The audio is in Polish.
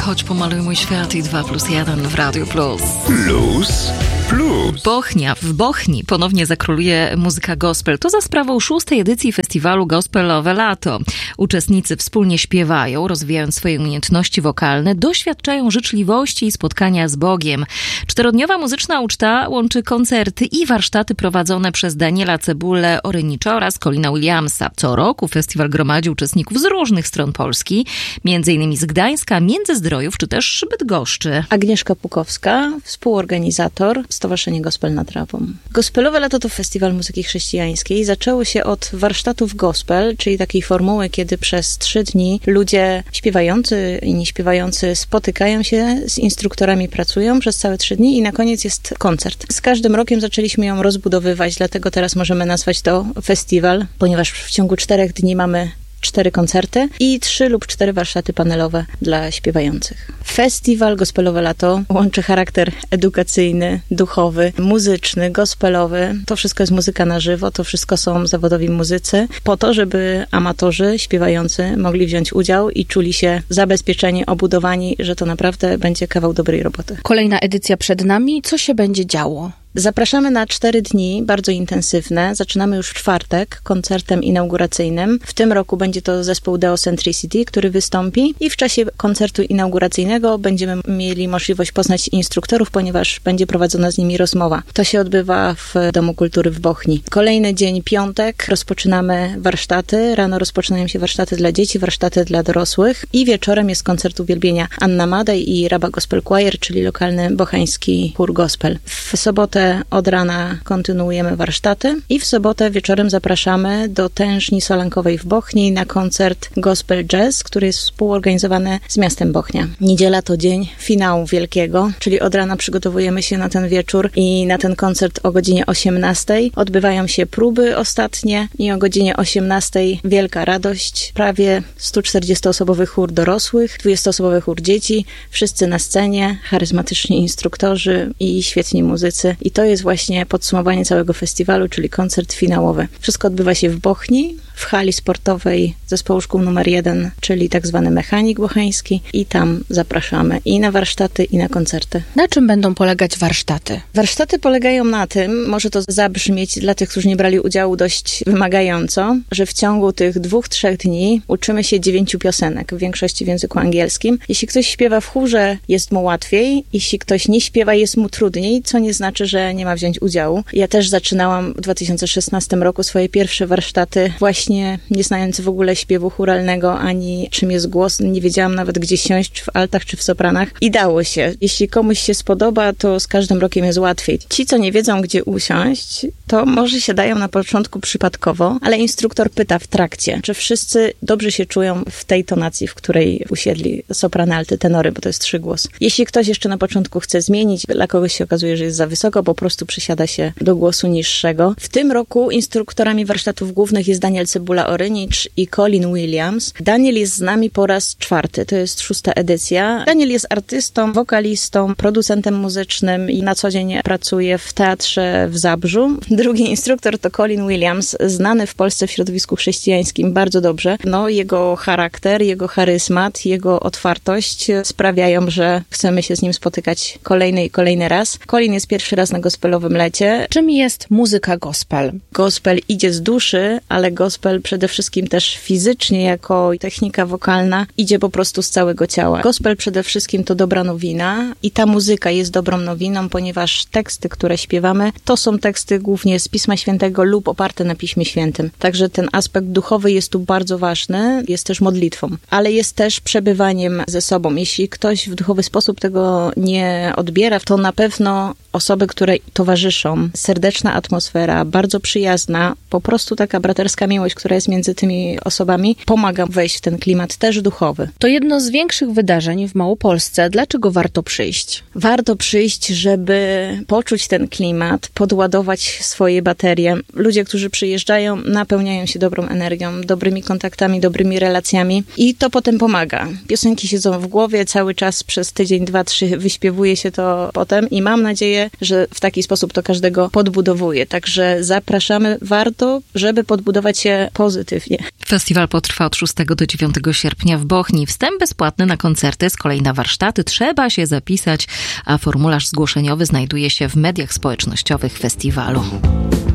Chodź pomaluj mój świat i 2+1 w Radio Plus. Plus. Bochnia. W Bochni ponownie zakróluje muzyka gospel. To za sprawą 6. edycji festiwalu Gospelowe Lato. Uczestnicy wspólnie śpiewają, rozwijają swoje umiejętności wokalne, doświadczają życzliwości i spotkania z Bogiem. 4-dniowa muzyczna uczta łączy koncerty i warsztaty prowadzone przez Daniela Cebulę-Orynicza oraz Colina Williamsa. Co roku festiwal gromadzi uczestników z różnych stron Polski, m.in. z Gdańska, Międzyzdrojów czy też Bydgoszczy. Agnieszka Pukowska, współorganizator, Stowarzyszenie Gospel nad Rawą. Gospelowe Lato to festiwal muzyki chrześcijańskiej. Zaczęło się od warsztatów gospel, czyli takiej formuły, kiedy przez 3 dni ludzie śpiewający i nieśpiewający spotykają się, z instruktorami pracują przez całe 3 dni i na koniec jest koncert. Z każdym rokiem zaczęliśmy ją rozbudowywać, dlatego teraz możemy nazwać to festiwal, ponieważ w ciągu 4 dni mamy 4 koncerty i 3 lub 4 warsztaty panelowe dla śpiewających. Festiwal Gospelowe Lato łączy charakter edukacyjny, duchowy, muzyczny, gospelowy. To wszystko jest muzyka na żywo, to wszystko są zawodowi muzycy, po to, żeby amatorzy śpiewający mogli wziąć udział i czuli się zabezpieczeni, obudowani, że to naprawdę będzie kawał dobrej roboty. Kolejna edycja przed nami. Co się będzie działo? Zapraszamy na 4 dni, bardzo intensywne. Zaczynamy już w czwartek koncertem inauguracyjnym. W tym roku będzie to zespół Deo Centricity, który wystąpi i w czasie koncertu inauguracyjnego będziemy mieli możliwość poznać instruktorów, ponieważ będzie prowadzona z nimi rozmowa. To się odbywa w Domu Kultury w Bochni. Kolejny dzień, piątek, rozpoczynamy warsztaty. Rano rozpoczynają się warsztaty dla dzieci, warsztaty dla dorosłych i wieczorem jest koncert uwielbienia Anna Madej i Raba Gospel Choir, czyli lokalny bocheński chór gospel. W sobotę od rana kontynuujemy warsztaty i w sobotę wieczorem zapraszamy do Tężni Solankowej w Bochni na koncert Gospel Jazz, który jest współorganizowany z miastem Bochnia. Niedziela to dzień finału wielkiego, czyli od rana przygotowujemy się na ten wieczór i na ten koncert o godzinie 18:00. Odbywają się próby ostatnie i o godzinie 18:00 wielka radość. Prawie 140-osobowy chór dorosłych, 20-osobowy chór dzieci, wszyscy na scenie, charyzmatyczni instruktorzy i świetni muzycy. I to jest właśnie podsumowanie całego festiwalu, czyli koncert finałowy. Wszystko odbywa się w Bochni, w hali sportowej zespołu szkół numer 1, czyli tak zwany Mechanik Bocheński i tam zapraszamy i na warsztaty, i na koncerty. Na czym będą polegać warsztaty? Warsztaty polegają na tym, może to zabrzmieć dla tych, którzy nie brali udziału dość wymagająco, że w ciągu tych 2-3 dni uczymy się 9 piosenek, w większości w języku angielskim. Jeśli ktoś śpiewa w chórze, jest mu łatwiej, jeśli ktoś nie śpiewa, jest mu trudniej, co nie znaczy, że nie ma wziąć udziału. Ja też zaczynałam w 2016 roku swoje pierwsze warsztaty właśnie nie znając w ogóle śpiewu chóralnego, ani czym jest głos. Nie wiedziałam nawet, gdzie siąść, czy w altach, czy w sopranach. I dało się. Jeśli komuś się spodoba, to z każdym rokiem jest łatwiej. Ci, co nie wiedzą, gdzie usiąść, to może się dają na początku przypadkowo, ale instruktor pyta w trakcie, czy wszyscy dobrze się czują w tej tonacji, w której usiedli soprany, alty, tenory, bo to jest 3 głosy. Jeśli ktoś jeszcze na początku chce zmienić, dla kogoś się okazuje, że jest za wysoko, po prostu przysiada się do głosu niższego. W tym roku instruktorami warsztatów głównych jest Daniel Cebula-Orynicz i Colin Williams. Daniel jest z nami po raz 4. To jest 6. edycja. Daniel jest artystą, wokalistą, producentem muzycznym i na co dzień pracuje w teatrze w Zabrzu. Drugi instruktor to Colin Williams, znany w Polsce w środowisku chrześcijańskim bardzo dobrze. No, jego charakter, jego charyzmat, jego otwartość sprawiają, że chcemy się z nim spotykać kolejny i kolejny raz. Colin jest pierwszy raz na gospelowym lecie. Czym jest muzyka gospel? Gospel idzie z duszy, ale gospel przede wszystkim też fizycznie, jako technika wokalna, idzie po prostu z całego ciała. Gospel przede wszystkim to dobra nowina i ta muzyka jest dobrą nowiną, ponieważ teksty, które śpiewamy, to są teksty głównie z Pisma Świętego lub oparte na Piśmie Świętym. Także ten aspekt duchowy jest tu bardzo ważny, jest też modlitwą, ale jest też przebywaniem ze sobą. Jeśli ktoś w duchowy sposób tego nie odbiera, to na pewno osoby, które towarzyszą, serdeczna atmosfera, bardzo przyjazna, po prostu taka braterska miłość, która jest między tymi osobami, pomaga wejść w ten klimat też duchowy. To jedno z większych wydarzeń w Małopolsce. Dlaczego warto przyjść? Warto przyjść, żeby poczuć ten klimat, podładować swoje baterie. Ludzie, którzy przyjeżdżają, napełniają się dobrą energią, dobrymi kontaktami, dobrymi relacjami i to potem pomaga. Piosenki siedzą w głowie cały czas przez tydzień, 2, 3 wyśpiewuje się to potem i mam nadzieję, że w taki sposób to każdego podbudowuje. Także zapraszamy, warto, żeby podbudować się się pozytywnie. Festiwal potrwa od 6 do 9 sierpnia w Bochni. Wstęp bezpłatny na koncerty, z kolei na warsztaty trzeba się zapisać, a formularz zgłoszeniowy znajduje się w mediach społecznościowych festiwalu.